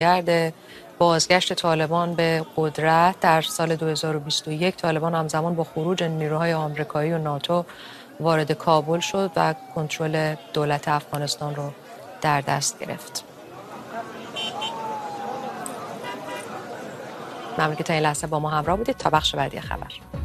گرد بازگشت طالبان به قدرت در سال 2021 طالبان همزمان با خروج نیروهای آمریکایی و ناتو وارد کابل شد و کنترل دولت افغانستان رو در دست گرفت. ممنون که تا این لحظه با ما همراه بودید. تا بخش بعدی خبر.